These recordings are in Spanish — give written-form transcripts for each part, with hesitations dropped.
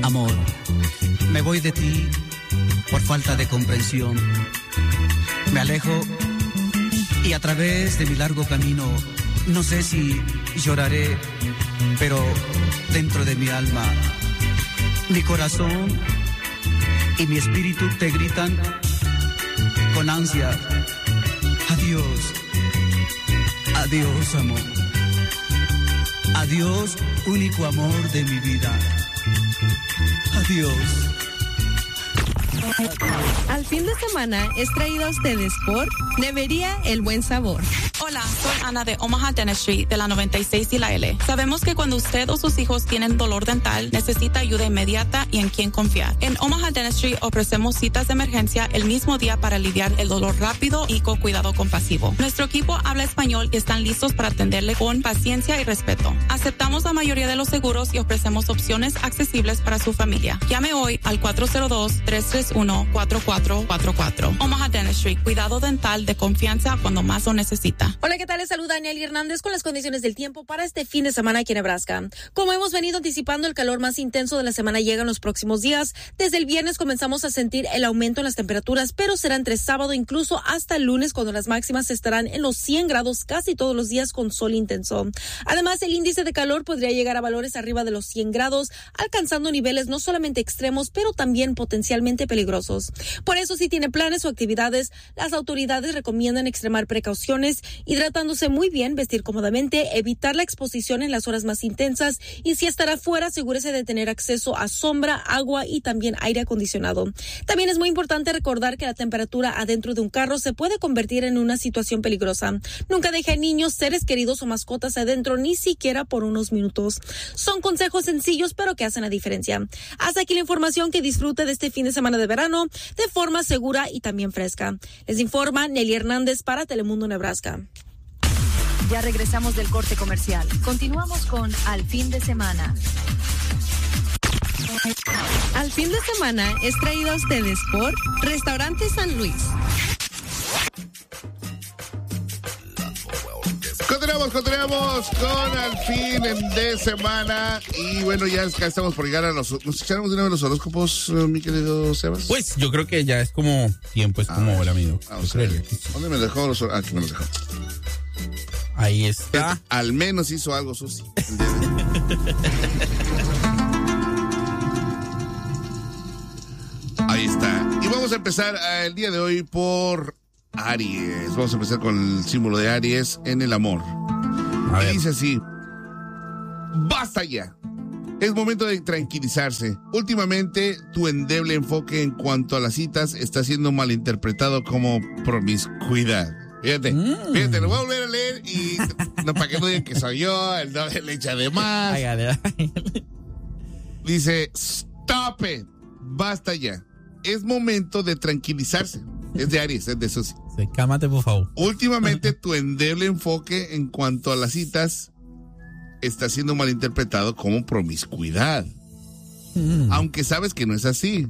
Amor, me voy de ti por falta de comprensión. Me alejo y a través de mi largo camino, no sé si lloraré, pero dentro de mi alma, mi corazón y mi espíritu te gritan con ansia: adiós, adiós, amor. Adiós, único amor de mi vida. Adiós. Al fin de semana es traído a ustedes por Nevería El Buen Sabor. Hola, soy Ana de Omaha Dentistry de la 96 y la L. Sabemos que cuando usted o sus hijos tienen dolor dental, necesita ayuda inmediata y en quien confiar. En Omaha Dentistry ofrecemos citas de emergencia el mismo día para aliviar el dolor rápido y con cuidado compasivo. Nuestro equipo habla español y están listos para atenderle con paciencia y respeto. Aceptamos la mayoría de los seguros y ofrecemos opciones accesibles para su familia. Llame hoy al 402-331-4444. Omaha Dentistry, cuidado dental de confianza cuando más lo necesita. Hola, ¿qué tal? Les saluda Nelly Hernández con las condiciones del tiempo para este fin de semana aquí en Nebraska. Como hemos venido anticipando, el calor más intenso de la semana llega en los próximos días. Desde el viernes comenzamos a sentir el aumento en las temperaturas, pero será entre sábado incluso hasta el lunes, cuando las máximas estarán en los 100 grados casi todos los días con sol intenso. Además, el índice de calor podría llegar a valores arriba de los 100 grados, alcanzando niveles no solamente extremos, pero también potencialmente peligrosos. Por eso, si tiene planes o actividades, las autoridades recomiendan extremar precauciones, hidratándose muy bien, vestir cómodamente, evitar la exposición en las horas más intensas y si estará fuera, asegúrese de tener acceso a sombra, agua y también aire acondicionado. También es muy importante recordar que la temperatura adentro de un carro se puede convertir en una situación peligrosa. Nunca deje a niños, seres queridos o mascotas adentro, ni siquiera por unos minutos. Son consejos sencillos, pero que hacen la diferencia. Hasta aquí la información. Que disfrute de este fin de semana de verano de forma segura y también fresca. Les informa Nelly Hernández para Telemundo Nebraska. Ya regresamos del corte comercial. Continuamos con Al Fin de Semana. Al fin de semana es traído a ustedes por Restaurante San Luis. Continuamos con Al Fin de Semana. Y bueno, ya estamos por llegar a los... ¿Nos echamos de una vez los horóscopos, mi querido Sebas? Pues yo creo que ya es como tiempo, es como hora, amigo. ¿Dónde me dejó los horóscopos? Aquí me los dejó. Ahí está. Al menos hizo algo, Susi. Ahí está. Y vamos a empezar el día de hoy por Aries. Vamos a empezar con el símbolo de Aries en el amor. Y dice así: basta ya. Es momento de tranquilizarse. Últimamente, tu endeble enfoque en cuanto a las citas está siendo malinterpretado como promiscuidad. Fíjate, lo voy a volver a leer y no, para que no digan que soy yo, el doble le echa de más. Dice: stop it. Basta ya. Es momento de tranquilizarse. Es de Aries, es de Susi. Cálmate, por favor. Últimamente, tu endeble enfoque en cuanto a las citas está siendo malinterpretado como promiscuidad. Aunque sabes que no es así.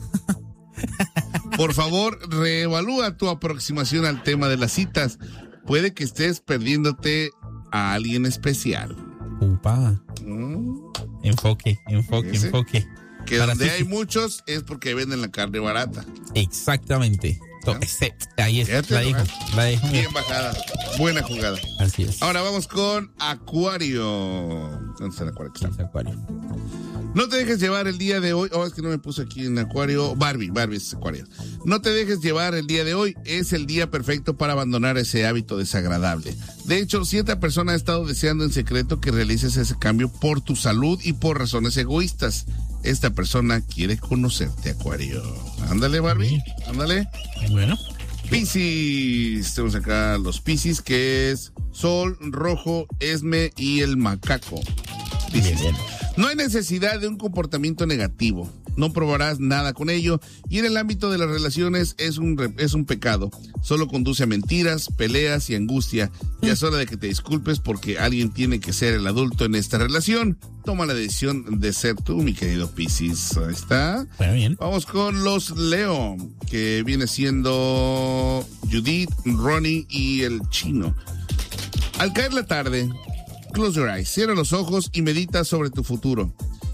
Por favor, reevalúa tu aproximación al tema de las citas. Puede que estés perdiéndote a alguien especial. Upa. Enfoque. Que para donde hay muchos es porque venden la carne barata. Exactamente. Ahí está, la dijo. Bien bajada. Buena jugada. Así es. Ahora vamos con Acuario. ¿Dónde está el Acuario? Acuario. No te dejes llevar el día de hoy. Es que no me puse aquí en Acuario. Barbie es Acuario. No te dejes llevar el día de hoy. Es el día perfecto para abandonar ese hábito desagradable. De hecho, cierta persona ha estado deseando en secreto que realices ese cambio por tu salud y por razones egoístas. Esta persona quiere conocerte, Acuario. Ándale, Barbie. Ándale. Bueno. Piscis. Tenemos acá los Piscis, que es Sol, Rojo, Esme y el Macaco. Piscis. Bien. No hay necesidad de un comportamiento negativo. No probarás nada con ello y en el ámbito de las relaciones es un pecado. Solo conduce a mentiras, peleas y angustia. Ya es hora de que te disculpes porque alguien tiene que ser el adulto en esta relación. Toma la decisión de ser tú, mi querido Piscis. Ahí está. Bueno, bien. Vamos con los Leo, que viene siendo Judith, Ronnie y el Chino. Al caer la tarde, close your eyes, cierra los ojos y medita sobre tu futuro.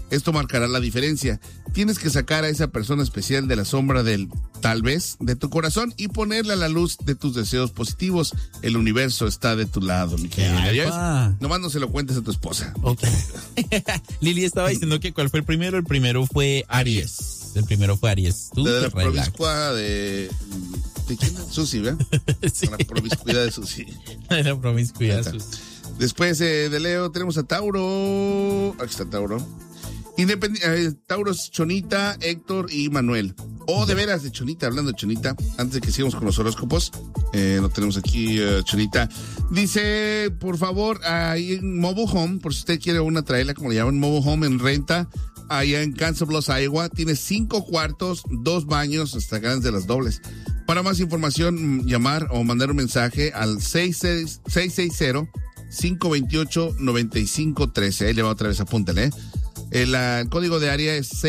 Esto marcará la diferencia. Tienes que sacar a esa persona especial de la sombra del tal vez de tu corazón y ponerle a la luz de tus deseos positivos. El universo está de tu lado, mi querida. Nomás no se lo cuentes a tu esposa. Okay. Lili estaba diciendo que ¿cuál fue el primero? El primero fue Aries. El primero fue Aries. Tú de la promiscua de quién? Susi, ¿verdad? Sí. La promiscuidad de Susi. De la promiscuidad de Susi. Después de Leo tenemos a Tauro. Aquí está Tauro. Tauro es Chonita, Héctor y Manuel. De veras de Chonita, hablando de Chonita, antes de que sigamos con los horóscopos, lo tenemos aquí, Chonita. Dice, por favor, ahí en Mobile Home, por si usted quiere una traila, como le llaman, Mobile Home en renta, allá en Kansas Bluffs, Iowa, tiene 5 cuartos, 2 baños, hasta ganas de las dobles. Para más información, llamar o mandar un mensaje al 660-528-9513. Ahí le va otra vez, apúntale, El código de área es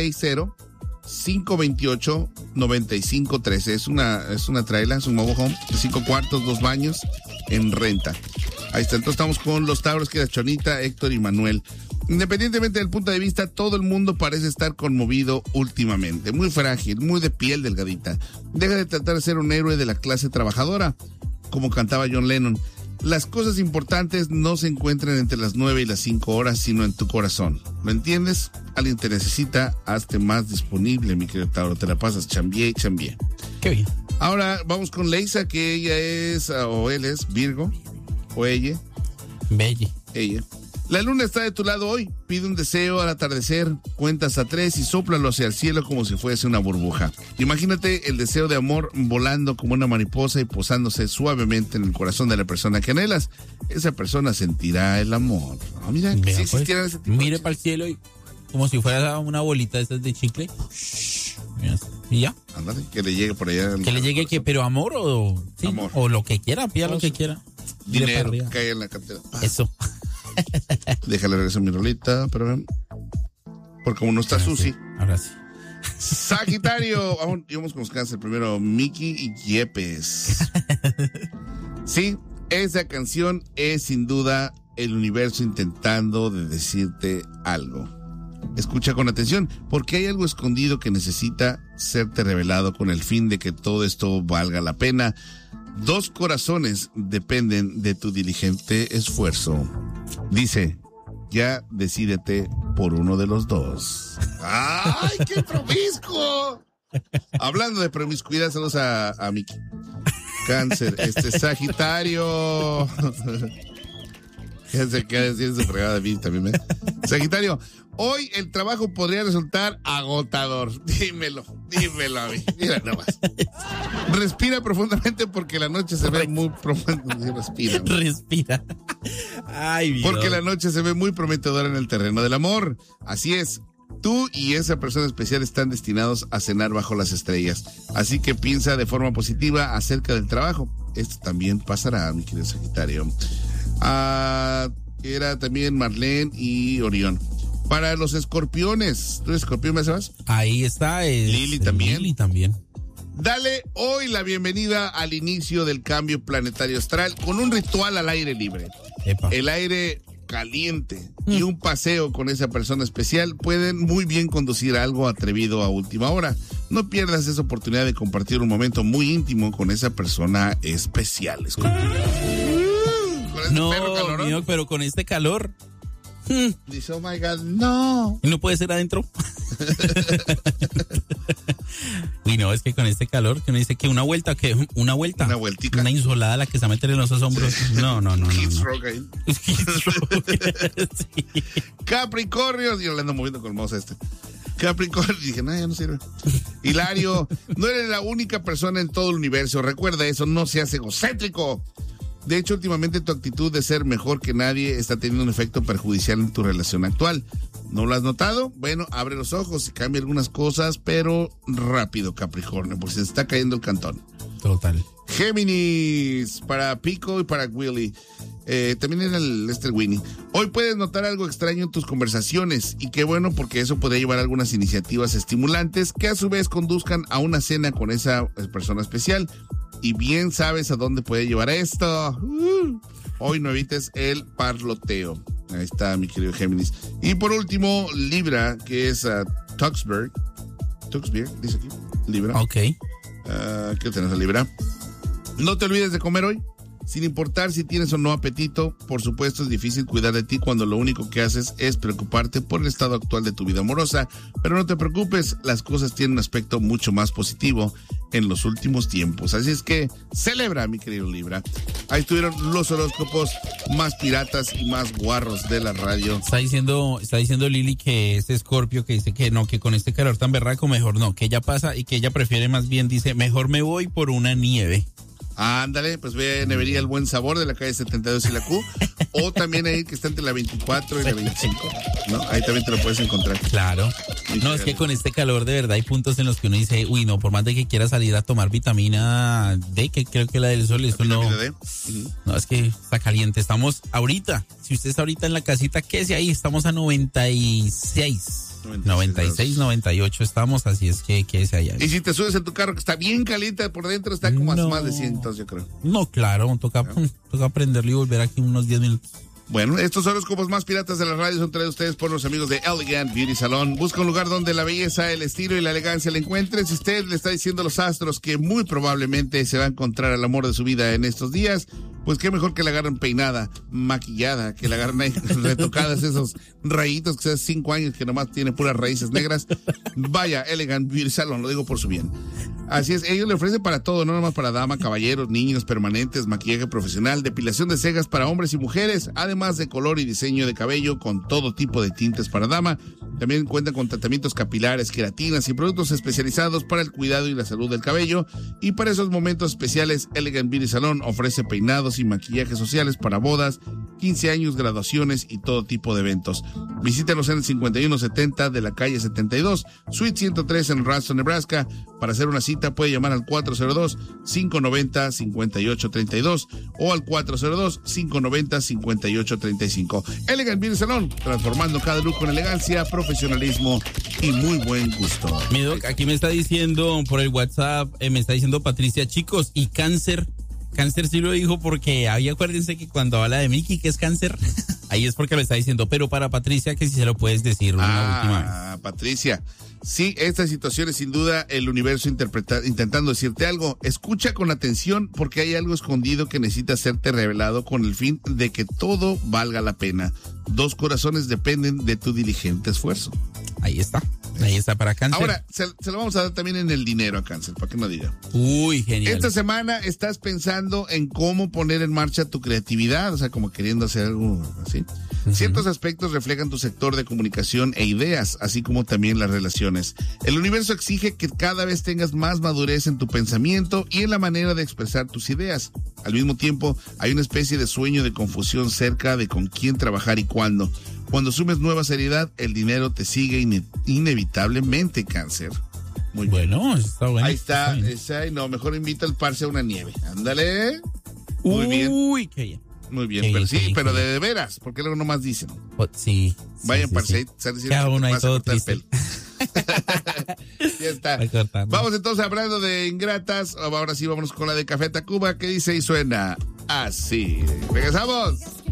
660-528-9513. Es una traila, es un mobile home de 5 cuartos, 2 baños en renta. Ahí está, entonces estamos con los Tauros, que es Chonita, Héctor y Manuel. Independientemente del punto de vista, todo el mundo parece estar conmovido últimamente. Muy frágil, muy de piel delgadita. Deja de tratar de ser un héroe de la clase trabajadora, como cantaba John Lennon. Las cosas importantes no se encuentran entre las 9 y las 5 horas, sino en tu corazón. ¿Lo entiendes? Alguien te necesita, hazte más disponible, mi querido Tauro. Te la pasas chambié y chambié. Qué bien. Ahora vamos con Leisa, que ella es, o él es Virgo, o ella. Belle. Ella. La luna está de tu lado hoy. Pide un deseo al atardecer, cuenta hasta 3 y sóplalo hacia el cielo como si fuese una burbuja. Imagínate el deseo de amor volando como una mariposa y posándose suavemente en el corazón de la persona que anhelas. Esa persona sentirá el amor. Oh, mira, vea, si pues, existieran ese tipo. Mire para el cielo y como si fuera una bolita de estas de chicle. Y ya. Ándale, que le llegue por allá. Que le llegue, que, pero amor o sí, amor. O lo que quiera, pida lo que quiera. Dinero, cae en la cartera. Eso. Déjale regresar mi rolita, pero porque como no está ahora Susi. Sí, ahora sí. Sagitario, vamos con los cáncer primero, Mickey y Yepes. Sí, esa canción es sin duda el universo intentando de decirte algo. Escucha con atención, porque hay algo escondido que necesita serte revelado con el fin de que todo esto valga la pena. 2 corazones dependen de tu diligente esfuerzo. Dice, ya decídete por uno de los 2. ¡Ay, qué promiscuo! Hablando de promiscuidad, saludos a Miki. Cáncer, Sagitario. Ya se queda diciendo su fregada de mí también, ¿eh? Sagitario, hoy el trabajo podría resultar agotador. Dímelo a mí. Mira nomás. Respira profundamente porque la noche se ve muy profunda. Respira. Ay, Dios. Porque la noche se ve muy prometedora en el terreno del amor. Así es. Tú y esa persona especial están destinados a cenar bajo las estrellas. Así que piensa de forma positiva acerca del trabajo. Esto también pasará, mi querido Sagitario. Era también Marlene y Orión. Para los escorpiones, ¿tú eres escorpión, me sabes? Ahí está. Lili también. Lili también. Dale hoy la bienvenida al inicio del cambio planetario astral con un ritual al aire libre. Epa. El aire caliente y un paseo con esa persona especial pueden muy bien conducir a algo atrevido a última hora. No pierdas esa oportunidad de compartir un momento muy íntimo con esa persona especial. No, mío, pero con este calor. Dice, oh my God, no. ¿Y no puede ser adentro? Uy, no, es que con este calor, que uno dice que una vuelta. Una vueltica. Una insolada la que se mete en los hombros. No. Sí. Capricornio, yo le ando moviendo con el mouse Capricornio, dije, no, ya no sirve. Hilario, no eres la única persona en todo el universo. Recuerda eso, no seas egocéntrico. De hecho, últimamente tu actitud de ser mejor que nadie está teniendo un efecto perjudicial en tu relación actual. ¿No lo has notado? Bueno, abre los ojos y cambia algunas cosas, pero rápido, Capricornio, porque se está cayendo el cantón. Total. Géminis, para Pico y para Willy. También era el Winnie. Hoy puedes notar algo extraño en tus conversaciones, y qué bueno, porque eso podría llevar a algunas iniciativas estimulantes que a su vez conduzcan a una cena con esa persona especial. Y bien sabes a dónde puede llevar esto. Hoy no evites el parloteo. Ahí está, mi querido Géminis. Y por último, Libra, que es Tuxberg, dice aquí, Libra. Ok. ¿Qué tenés a Libra? No te olvides de comer hoy, sin importar si tienes o no apetito. Por supuesto, es difícil cuidar de ti cuando lo único que haces es preocuparte por el estado actual de tu vida amorosa, pero no te preocupes, las cosas tienen un aspecto mucho más positivo en los últimos tiempos. Así es que celebra, mi querido Libra. Ahí estuvieron los horóscopos más piratas y más guarros de la radio. Está diciendo Lili que es Escorpio, que dice que no, que con este calor tan berraco mejor no, que ella pasa y que ella prefiere más bien, dice, mejor me voy por una nieve. Ándale, pues ve a Nevería El Buen Sabor de la calle 72 y la Q, o también ahí que está entre la 24 y la 25, ¿no? Ahí también te lo puedes encontrar. Claro. No, es que con este calor de verdad hay puntos en los que uno dice, uy, no, por más de que quiera salir a tomar vitamina D, que creo que la del sol, eso no. No, es que está caliente. Estamos ahorita, si usted está ahorita en la casita, quédese ahí, estamos a 96, 98 estamos, así es que quédese allá. Y si te subes en tu carro que está bien caliente por dentro, está como a más de 100, yo creo. No, claro, toca prenderlo y volver aquí unos 10 minutos. Bueno, estos horóscopos más piratas de la radio son traídos ustedes por los amigos de Elegant Beauty Salon. Busca un lugar donde la belleza, el estilo y la elegancia le encuentres. Si usted le está diciendo a los astros que muy probablemente se va a encontrar el amor de su vida en estos días, pues qué mejor que la agarren peinada, maquillada, que la agarren ahí retocadas, esos rayitos que hace 5 años que nomás tiene puras raíces negras. Vaya, Elegant Beauty Salon, lo digo por su bien. Así es, ellos le ofrecen para todo, no nomás para dama, caballeros, niños, permanentes, maquillaje profesional, depilación de cejas para hombres y mujeres, además de color y diseño de cabello con todo tipo de tintes para dama. También cuentan con tratamientos capilares, queratinas y productos especializados para el cuidado y la salud del cabello. Y para esos momentos especiales, Elegant Beauty Salon ofrece peinados y maquillajes sociales para bodas, 15 años, graduaciones y todo tipo de eventos. Visítanos en el 5170 de la calle 72, Suite 103 en Ralston, Nebraska. Para hacer una cita puede llamar al 402-590-5832 o al 402-590-5835. Elegant Beauty Salon, transformando cada look con elegancia, profesionalismo y muy buen gusto. Mi doc, aquí me está diciendo por el WhatsApp, me está diciendo Patricia, chicos, y cáncer sí lo dijo porque ahí acuérdense que cuando habla de Mickey, que es cáncer, ahí es porque lo está diciendo, pero para Patricia que si se lo puedes decir una última vez. Patricia, sí, esta situación es sin duda el universo intentando decirte algo. Escucha con atención porque hay algo escondido que necesita serte revelado con el fin de que todo valga la pena. 2 corazones dependen de tu diligente esfuerzo. Ahí está para cáncer. Ahora, se lo vamos a dar también en el dinero a cáncer, para que no diga. Uy, genial. Esta semana estás pensando en cómo poner en marcha tu creatividad, o sea, como queriendo hacer algo así. Uh-huh. Ciertos aspectos reflejan tu sector de comunicación e ideas, así como también las relaciones. El universo exige que cada vez tengas más madurez en tu pensamiento y en la manera de expresar tus ideas. Al mismo tiempo, hay una especie de sueño de confusión cerca de con quién trabajar y cuándo. Cuando asumes nueva seriedad, el dinero te sigue inevitablemente, cáncer. Muy bueno, está bueno. Ahí está, no, mejor invita al parce a una nieve. Ándale. Muy bien. Uy, qué bien. Muy bien, pero sí, pero de veras, porque luego nomás dicen. Sí. Vayan, parce, cada uno ahí todo triste. Ya está. Vamos entonces hablando de ingratas. Ahora sí, vámonos con la de Café Tacuba, que dice y suena así. Regresamos.